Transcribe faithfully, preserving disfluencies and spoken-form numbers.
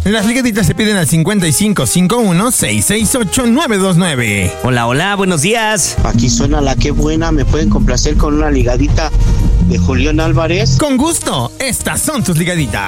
Las ligaditas se piden al cincuenta y cinco cincuenta y uno, seiscientos sesenta y ocho, novecientos veintinueve. Hola, hola, buenos días. Aquí suena la que buena, ¿me pueden complacer con una ligadita de Julián Álvarez? Con gusto, estas son tus ligaditas.